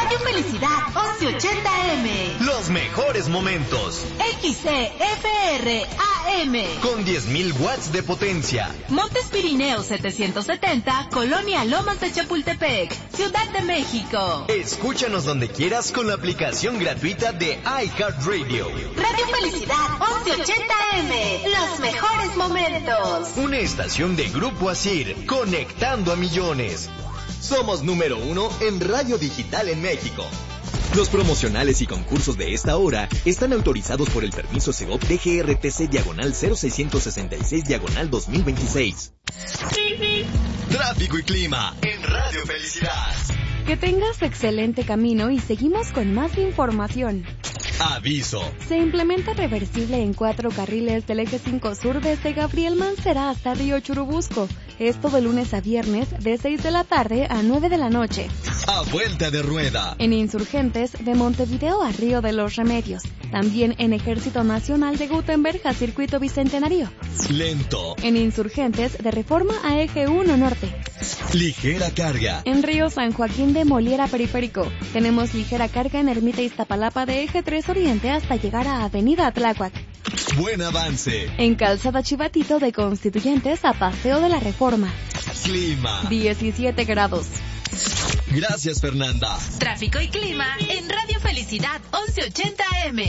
Radio Felicidad 1180M. Los mejores momentos. XCFR AM. Con 10.000 watts de potencia. Montes Pirineos 770, Colonia Lomas de Chapultepec, Ciudad de México. Escúchanos donde quieras con la aplicación gratuita de iHeartRadio. Radio Felicidad 1180M. Los mejores momentos. Una estación de Grupo Asir, conectando a millones. Somos número 1 en radio digital en México. Los promocionales y concursos de esta hora están autorizados por el permiso Segov DGRTC/00666/2026. Tráfico y clima en Radio Felicidad. Que tengas excelente camino y seguimos con más información. Aviso. Se implementa reversible en 4 carriles del eje 5 sur desde Gabriel Mancera hasta Río Churubusco. Esto de lunes a viernes de 6 de la tarde a 9 de la noche. A vuelta de rueda. En Insurgentes de Montevideo a Río de los Remedios. También en Ejército Nacional de Gutenberg a Circuito Bicentenario. Lento. En Insurgentes de Reforma a Eje 1 Norte. Ligera carga. En Río San Joaquín de Moliera Periférico. Tenemos ligera carga en Ermita Iztapalapa de Eje 3 Oriente hasta llegar a Avenida Tláhuac. Buen avance. En Calzada Chivatito de Constituyentes a Paseo de la Reforma. Clima. 17 grados. Gracias, Fernanda. Tráfico y clima en Radio Felicidad 1180M.